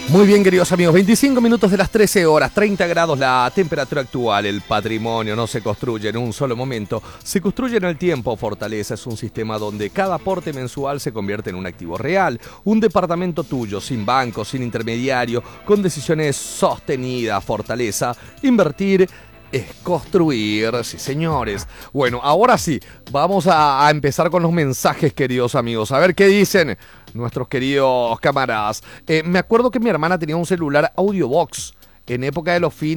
Muy bien, queridos amigos, 25 minutos de las 13 horas, 30 grados la temperatura actual. El patrimonio no se construye en un solo momento, se construye en el tiempo. Fortaleza es un sistema donde cada aporte mensual se convierte en un activo real. Un departamento tuyo, sin banco, sin intermediario, con decisiones sostenidas. Fortaleza, invertir es construir, sí señores. Bueno, ahora sí, vamos a empezar con los mensajes, queridos amigos. A ver qué dicen nuestros queridos camaradas. Me acuerdo que mi hermana tenía un celular Audiobox en época de los fines